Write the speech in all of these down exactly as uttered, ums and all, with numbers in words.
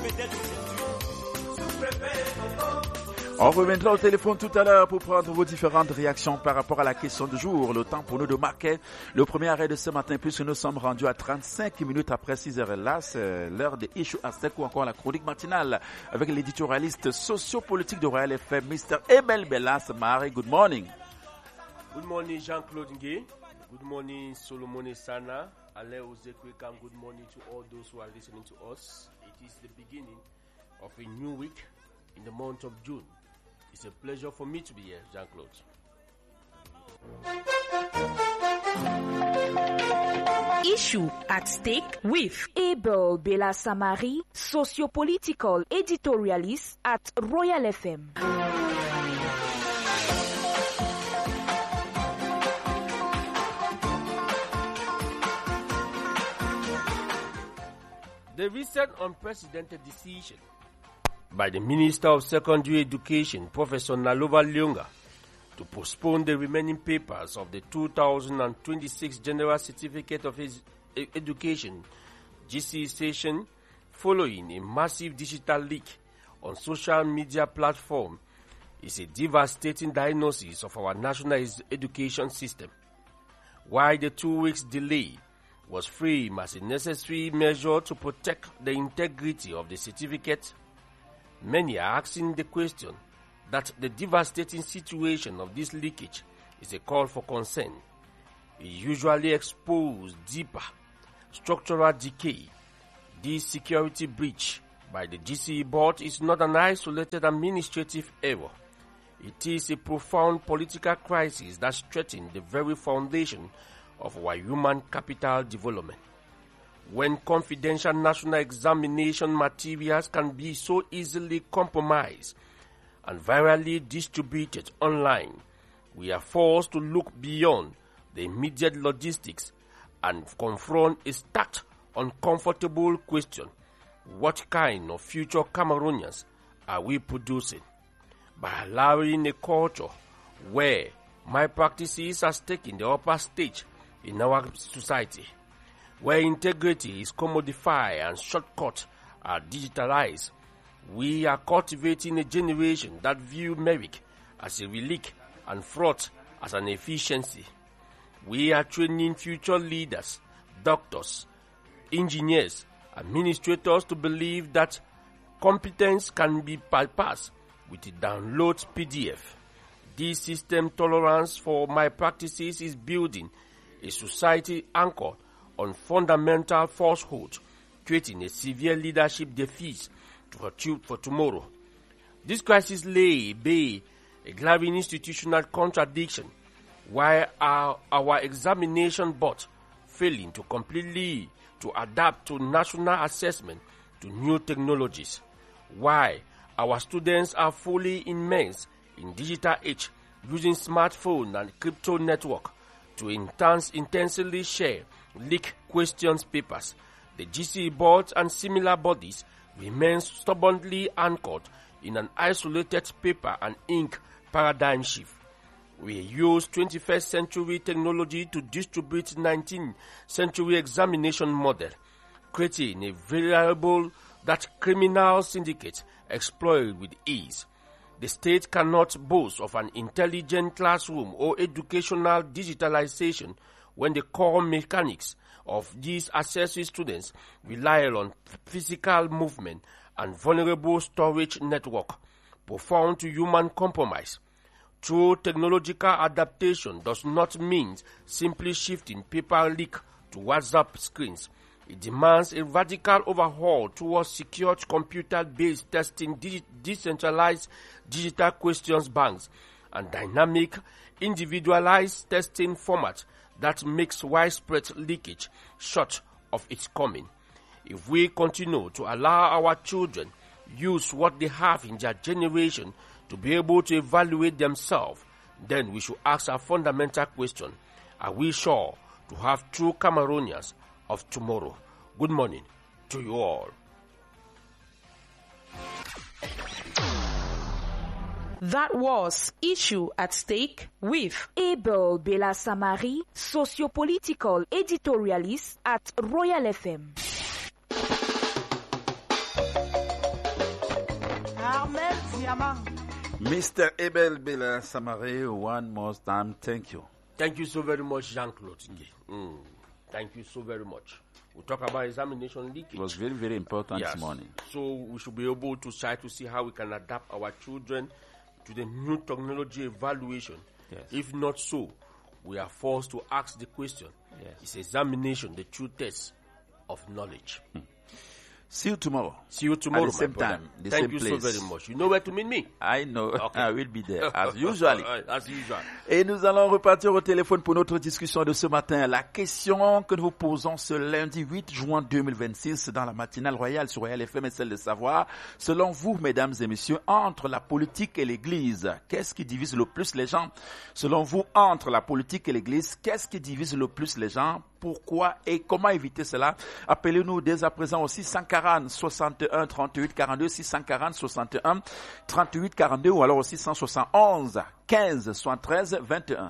On reviendra au téléphone tout à l'heure pour prendre vos différentes réactions par rapport à la question du jour. Le temps pour nous de marquer le premier arrêt de ce matin puisque nous sommes rendus à trente-cinq minutes après six heures. Là, c'est l'heure de Issue Aztec ou encore la chronique matinale avec l'éditorialiste sociopolitique de Royal F M, mister Abel Bellas Marie. Good morning. Good morning, Jean-Claude Ngué. Good morning, Solomon Sana. Ale Ozekwekam. Good morning to all those who are listening to us. It is the beginning of a new week in the month of June. It's a pleasure for me to be here, Jean-Claude. Issue at Stake with Abel Belasamari, sociopolitical editorialist at Royal F M. The recent unprecedented decision by the Minister of Secondary Education, Professor Nalova Lyonga, to postpone the remaining papers of the two thousand twenty-six General Certificate of Education G C E session following a massive digital leak on social media platform is a devastating diagnosis of our national education system. While the two weeks delay was framed as a necessary measure to protect the integrity of the certificate, many are asking the question that the devastating situation of this leakage is a call for concern. It usually exposes deeper structural decay. This security breach by the G C E board is not an isolated administrative error. It is a profound political crisis that threatens the very foundation of our human capital development. When confidential national examination materials can be so easily compromised and virally distributed online, we are forced to look beyond the immediate logistics and confront a stark, uncomfortable question: what kind of future Cameroonians are we producing? By allowing a culture where malpractices has taken the upper stage in our society, where integrity is commodified and shortcuts are digitalized, we are cultivating a generation that view merit as a relic and fraud as an efficiency. We are training future leaders, doctors, engineers, administrators to believe that competence can be bypassed with a download P D F. This system tolerance for malpractices is building a society anchored on fundamental falsehood, creating a severe leadership deficit for, for tomorrow. This crisis lay bare a glaring institutional contradiction, while our, our examination board failing to completely to adapt to national assessment to new technologies, while our students are fully immersed in digital age using smartphone and crypto network to intense, intensely share leak questions papers. The G C E board and similar bodies remain stubbornly anchored in an isolated paper and ink paradigm shift. We use twenty-first century technology to distribute nineteenth century examination model, creating a variable that criminal syndicates exploit with ease. The state cannot boast of an intelligent classroom or educational digitalization when the core mechanics of these accessory students rely on physical movement and vulnerable storage network, profound to human compromise. True technological adaptation does not mean simply shifting paper leak to WhatsApp screens. It demands a radical overhaul towards secured computer-based testing, de- decentralized digital questions banks, and dynamic, individualized testing format that makes widespread leakage short of its coming. If we continue to allow our children use what they have in their generation to be able to evaluate themselves, then we should ask a fundamental question: are we sure to have true Cameroonians of tomorrow? Good morning to you all. That was Issue at Stake with Abel Belasamari, sociopolitical editorialist at Royal F M. Mister Abel Bella Samari, one more time, thank you. Thank you so very much, Jean-Claude. Mm. Thank you so very much. We talk about examination leakage. It was very, very important yes. this morning. So we should be able to try to see how we can adapt our children to the new technology evaluation. Yes. If not so, we are forced to ask the question. Yes. Is examination the true test of knowledge? Hmm. See you tomorrow. See you tomorrow, at the same my time, the Thank same you place. so very much. You know where to meet me. I know. Okay. I will be there as usual. As usual. Et nous allons repartir au téléphone pour notre discussion de ce matin. La question que nous vous posons ce lundi huit juin deux mille vingt-six dans la matinale royale sur Royal F M est celle de savoir, selon vous, mesdames et messieurs, entre la politique et l'Église, qu'est-ce qui divise le plus les gens? Selon vous, entre la politique et l'Église, qu'est-ce qui divise le plus les gens? Pourquoi et comment éviter cela? Appelez-nous dès à présent au six cent quarante, soixante et un, trente-huit, quarante-deux, six cent quarante, soixante et un, trente-huit, quarante-deux ou alors au six cent soixante-onze, quinze, soixante-treize, vingt et un.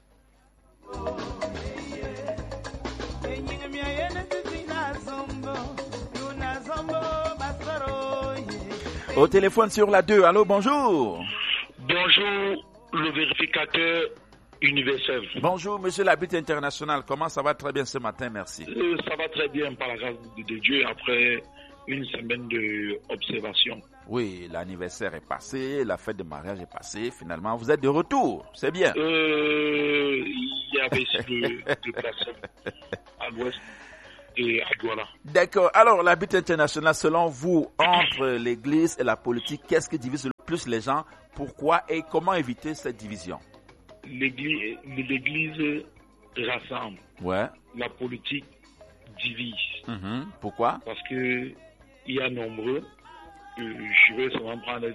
Au téléphone sur la deux. Allô, bonjour. Bonjour, le vérificateur universel. Bonjour, monsieur l'habit international. Comment ça va? Très bien ce matin, merci. Euh, ça va très bien par la grâce de, de Dieu après une semaine d'observation. Oui, l'anniversaire est passé, la fête de mariage est passée. Finalement, vous êtes de retour. C'est bien. Euh, il y avait ici deux personnes à l'ouest et à Douala. D'accord. Alors, l'habit international, selon vous, entre l'église et la politique, qu'est-ce qui divise le plus les gens? Pourquoi et comment éviter cette division? L'église, l'église rassemble. Ouais. La politique divise. Mm-hmm. Pourquoi? Parce que il y a nombreux. Euh, je vais seulement prendre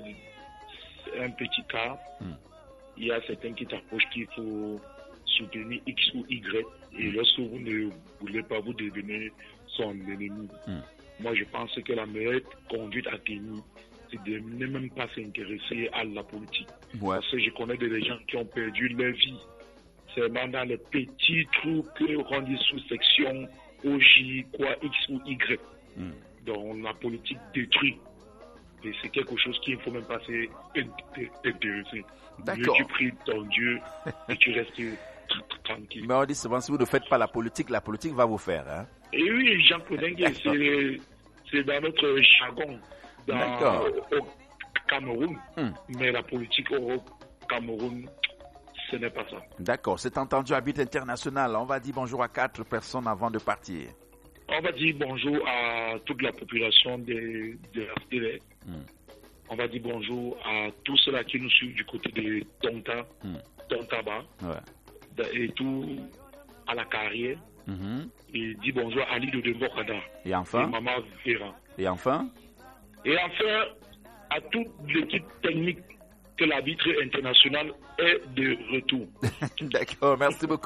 un petit cas. Mm. Il y a certains qui t'approchent qu'il faut soutenir X ou Y. Et mm. lorsque vous ne voulez pas, vous devenez son ennemi. Mm. Moi, je pense que la meilleure conduite à tenir, c'est de ne même pas s'intéresser à la politique. Ouais. Parce que je connais des gens qui ont perdu leur vie seulement dans les petits trucs qu'on dit sous-section, O J, quoi, X ou Y. Mm. Donc la politique détruit. Et c'est quelque chose qu'il ne faut même pas s'intéresser. D'accord. Tu pries ton Dieu et tu restes tranquille. Mais on dit souvent, si vous ne faites pas la politique, la politique va vous faire. Hein? Et oui, Jean Claude, c'est, c'est dans notre jargon. Dans, au Cameroun, hum. Mais la politique au Cameroun, ce n'est pas ça. D'accord, c'est entendu. Habit international. On va dire bonjour à quatre personnes avant de partir. On va dire bonjour à toute la population de, de la Télé. Hum. On va dire bonjour à tous ceux-là qui nous suivent du côté de Tonta, hum. Tontaba, ouais. Et tout à la carrière. Hum. Et dit bonjour à l'île de Mbokada. Et enfin? Et Maman Vera. Et enfin? Et enfin, à toute l'équipe technique que l'arbitre international est de retour. D'accord, merci beaucoup.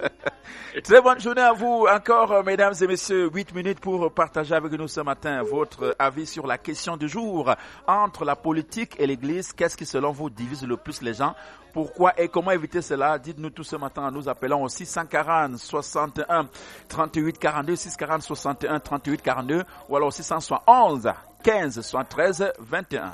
Très bonne journée à vous. Encore, mesdames et messieurs, huit minutes pour partager avec nous ce matin votre avis sur la question du jour. Entre la politique et l'église, qu'est-ce qui selon vous divise le plus les gens? Pourquoi et comment éviter cela? Dites-nous tout ce matin en nous appelant au six cent quarante, soixante et un, trente-huit, quarante-deux, six cent quarante, soixante et un, trente-huit, quarante-deux ou alors six cent soixante-onze, quinze, soixante-treize, vingt et un.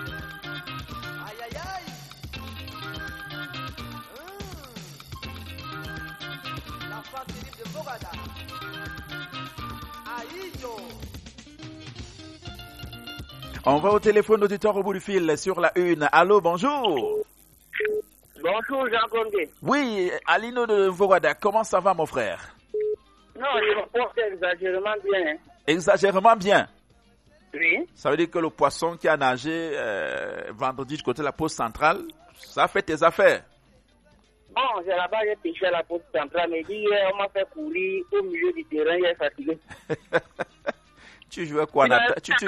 On va au téléphone auditeur au bout du fil sur la une. Allô, bonjour. Bonjour, Jean Condé. Oui, Alino de Vogada, comment ça va mon frère? Non, je me porte exagérément bien. Exagérément bien? Oui. Ça veut dire que le poisson qui a nagé euh, vendredi du côté de la poste centrale, ça fait tes affaires? Bon, c'est là-bas, j'ai pêché à la poste centrale, mais hier, on m'a fait courir au milieu du terrain, il est fatigué. Tu jouais quoi en attaque? Tu, tu...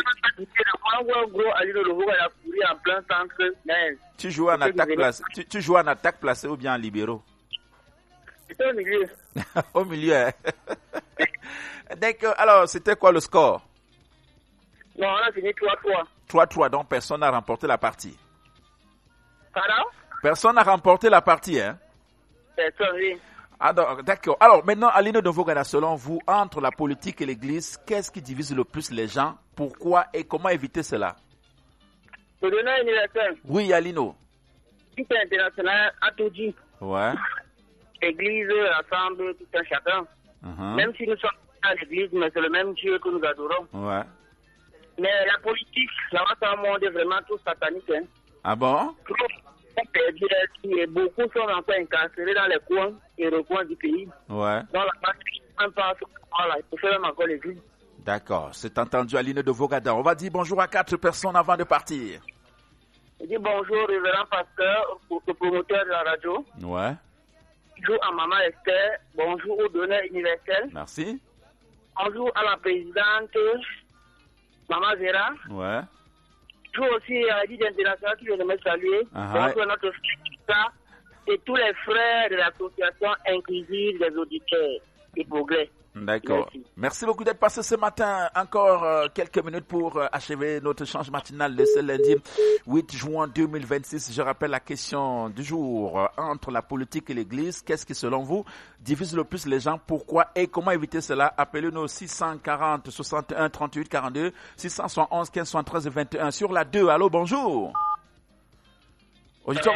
tu jouais en attaque placée. Tu, tu jouais en attaque placée ou bien en libéraux? C'était au milieu. Au milieu. D'accord. Alors, c'était quoi le score? Non, on a fini trois trois. trois trois, donc personne n'a remporté la partie. Pardon? Personne n'a remporté la partie, hein? Personne, oui. Ah, d'accord. Alors, maintenant, Alino de Vogada, selon vous, entre la politique et l'église, qu'est-ce qui divise le plus les gens? Pourquoi et comment éviter cela? Le donneur universel. Oui, Alino. Tout international a tout dit. Ouais. Église, rassemble tout un chacun. Uh-huh. Même si nous sommes à l'église, mais c'est le même Dieu que nous adorons. Ouais. Mais la politique, là-bas, c'est un monde vraiment tout satanique. Hein. Ah bon? Trop perdu et beaucoup sont encore incarcérés dans les coins et recoins du pays. Ouais. Dans la partie, un pas voilà, il faut faire même encore l'église. D'accord, c'est entendu Aline de Vogada. On va dire bonjour à quatre personnes avant de partir. Je dis bonjour, révérend pasteur, au promoteur de la radio. Ouais. Bonjour à Maman Esther. Bonjour au donneur universel. Merci. Bonjour à la présidente, Maman Vera. Ouais. Bonjour aussi à la Ligue internationale qui vient de me saluer. Uh-huh. Bonjour à notre frère et tous les frères de l'association inclusive des auditeurs et progrès. D'accord. Merci. Merci beaucoup d'être passé ce matin. Encore euh, quelques minutes pour euh, achever notre échange matinal de ce lundi huit juin deux mille vingt-six. Je rappelle la question du jour. Euh, entre la politique et l'église, qu'est-ce qui selon vous divise le plus les gens? Pourquoi et comment éviter cela? Appelez-nous au six cent quarante, soixante et un, trente-huit, quarante-deux, six cent soixante-onze, quinze, soixante-treize, vingt et un sur la deux. Allô, bonjour. Auditeur,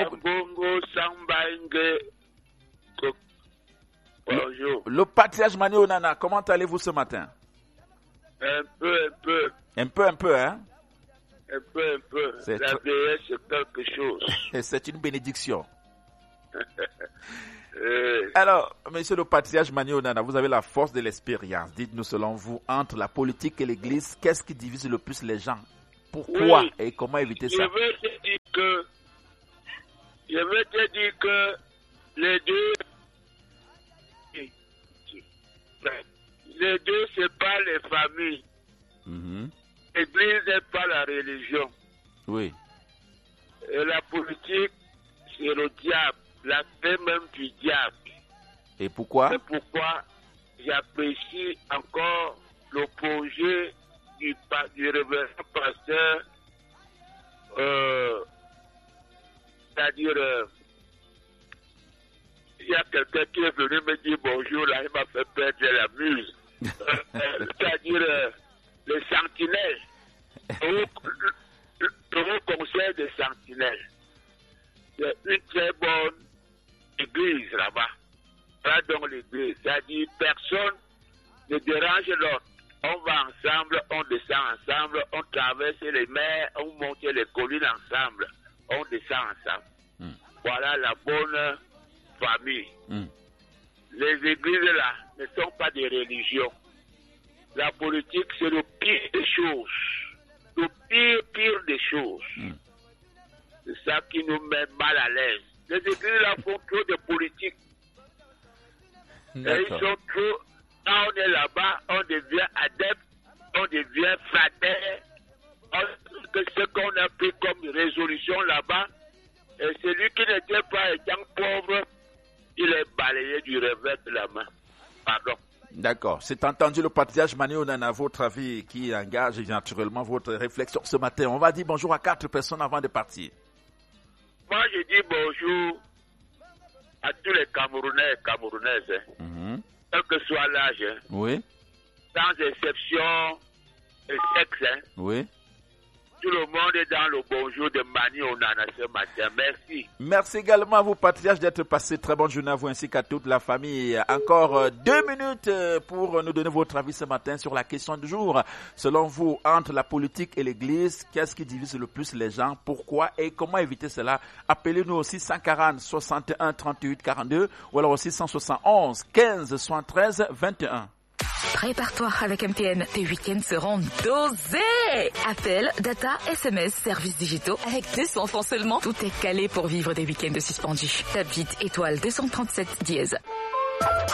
Bonjour. Le, le patriarche Mani Onana, comment allez-vous ce matin? Un peu, un peu. Un peu, un peu, hein? Un peu, un peu. C'est La tr- vieillesse, c'est quelque chose. Et c'est une bénédiction. euh, Alors, monsieur le patriarche Mani Onana, vous avez la force de l'expérience. Dites-nous selon vous, entre la politique et l'église, qu'est-ce qui divise le plus les gens? Pourquoi Oui. et comment éviter je ça? veux te dire que, je veux te dire que les deux, les deux, c'est pas les familles. Mhm. L'église n'est pas la religion. Oui. Et la politique, c'est le diable, la paix même du diable. Et pourquoi? C'est pourquoi j'apprécie encore le projet du, pa- du révérend pasteur, euh, c'est-à-dire, euh, il y a quelqu'un qui est venu me dire bonjour, là, il m'a fait perdre la muse. Euh, euh, c'est-à-dire, euh, les sentinelles, le, le, le conseil des sentinelles. C'est une très bonne église là-bas. Là, donc l'église, c'est-à-dire, personne ne dérange l'autre. On va ensemble, on descend ensemble, on traverse les mers, on monte les collines ensemble, on descend ensemble. Mm. Voilà la bonne famille. Mm. Les églises là ne sont pas des religions. La politique, c'est le pire des choses. Le pire, pire des choses. Mm. C'est ça qui nous met mal à l'aise. Les églises là font trop de politique. Et ils D'accord. sont trop. Quand on est là-bas, on devient adepte, on devient frater. On- que ce qu'on a pris comme résolution là-bas, et celui qui n'était pas étant pauvre, il est balayé du revers de la main. Pardon. D'accord. C'est entendu le patriarche Mani Onana, votre avis qui engage naturellement votre réflexion ce matin. On va dire bonjour à quatre personnes avant de partir. Moi, je dis bonjour à tous les Camerounais et Camerounaises, hein, Mhm. quel que soit l'âge, hein, Oui. sans exception de sexe. Hein. Oui. Tout le monde est dans le bonjour de Mani Onana ce matin. Merci. Merci également à vous, patriarche, d'être passé. Très bonne journée à vous ainsi qu'à toute la famille. Encore euh, deux minutes euh, pour nous donner votre avis ce matin sur la question du jour. Selon vous, entre la politique et l'église, qu'est-ce qui divise le plus les gens? Pourquoi et comment éviter cela? Appelez-nous au six cent quarante, soixante et un, trente-huit, quarante-deux ou alors au six cent soixante-onze, quinze, soixante-treize, vingt et un. Prépare-toi avec M T N, tes week-ends seront dosés. Appel, data, S M S, services digitaux avec deux cents francs seulement. Tout est calé pour vivre des week-ends suspendus. Tape vite étoile deux cent trente-sept dièse.